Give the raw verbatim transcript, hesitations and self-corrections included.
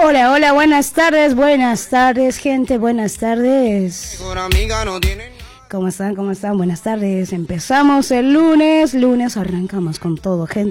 Hola, hola, buenas tardes, buenas tardes, gente, buenas tardes. ¿Cómo están? ¿Cómo están? Buenas tardes. Empezamos el lunes, lunes arrancamos con todo, gente.